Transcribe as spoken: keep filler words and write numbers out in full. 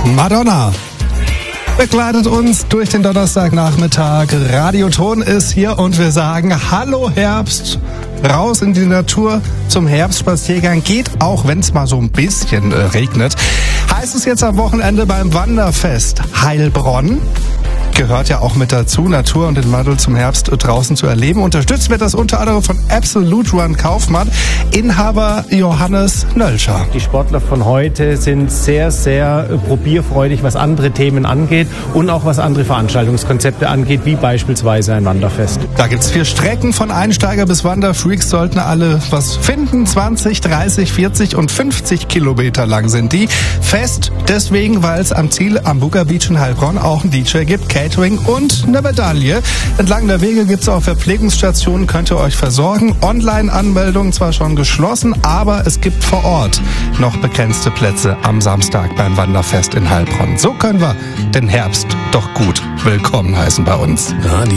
Madonna begleitet uns durch den Donnerstagnachmittag. Radioton ist hier und wir sagen Hallo Herbst. Raus in die Natur zum Herbstspaziergang. Geht auch, wenn es mal so ein bisschen äh, regnet. Heißt es jetzt am Wochenende beim Wanderfest Heilbronn. Gehört ja auch mit dazu, Natur und den Wandel zum Herbst draußen zu erleben. Unterstützt wird das unter anderem von Absolute Run Kaufmann, Inhaber Johannes Nölscher. Die Sportler von heute sind sehr, sehr probierfreudig, was andere Themen angeht und auch was andere Veranstaltungskonzepte angeht, wie beispielsweise ein Wanderfest. Da gibt's vier Strecken, von Einsteiger bis Wanderfreaks sollten alle was finden. zwanzig, dreißig, vierzig und fünfzig Kilometer lang sind die. Fest deswegen, weil es am Ziel am Buga Beach in Heilbronn auch einen D J gibt, Catering und eine Medaille. Entlang der Wege gibt's auch Verpflegungsstationen, könnt ihr euch versorgen. Online-Anmeldung zwar schon geschlossen, aber es gibt vor Ort noch begrenzte Plätze am Samstag beim Wanderfest in Heilbronn. So können wir den Herbst doch gut willkommen heißen bei uns.